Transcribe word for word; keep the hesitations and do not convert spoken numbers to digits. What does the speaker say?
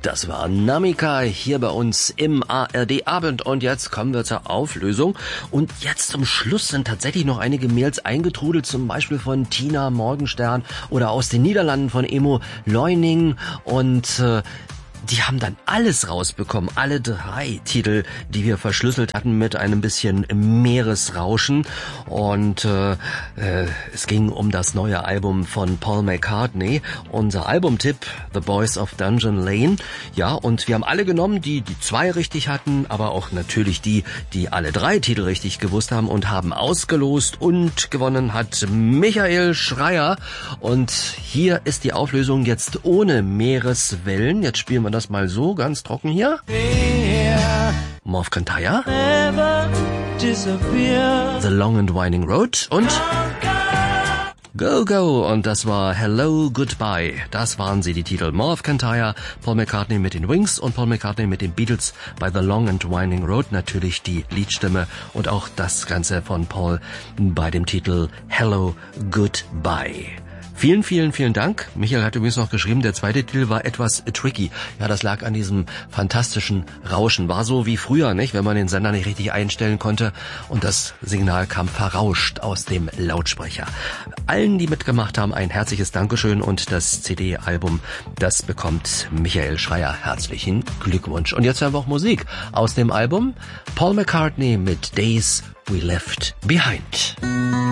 Das war Namika hier bei uns im A R D-Abend und jetzt kommen wir zur Auflösung. Und jetzt zum Schluss sind tatsächlich noch einige Mails eingetrudelt, zum Beispiel von Tina Morgenstern oder aus den Niederlanden von Emo Leuning und äh, die haben dann alles rausbekommen, alle drei Titel, die wir verschlüsselt hatten mit einem bisschen Meeresrauschen. Und äh, äh, es ging um das neue Album von Paul McCartney. Unser Albumtipp, The Boys of Dungeon Lane. Ja, und wir haben alle genommen, die die zwei richtig hatten, aber auch natürlich die, die alle drei Titel richtig gewusst haben und haben ausgelost. Und gewonnen hat Michael Schreier. Und hier ist die Auflösung jetzt ohne Meereswellen. Jetzt spielen wir das mal so, ganz trocken hier. Morph Kintyre. The Long and Winding Road und Go Go, und das war Hello Goodbye. Das waren sie, die Titel. Morph Kintyre, Paul McCartney mit den Wings und Paul McCartney mit den Beatles bei The Long and Winding Road. Natürlich die Liedstimme und auch das Ganze von Paul bei dem Titel Hello Goodbye. Vielen, vielen, vielen Dank. Michael hat übrigens noch geschrieben, der zweite Titel war etwas tricky. Ja, das lag an diesem fantastischen Rauschen. War so wie früher, nicht, wenn man den Sender nicht richtig einstellen konnte und das Signal kam verrauscht aus dem Lautsprecher. Allen, die mitgemacht haben, ein herzliches Dankeschön und das C D-Album, das bekommt Michael Schreier. Herzlichen Glückwunsch. Und jetzt hören wir auch Musik aus dem Album. Paul McCartney mit Days We Left Behind.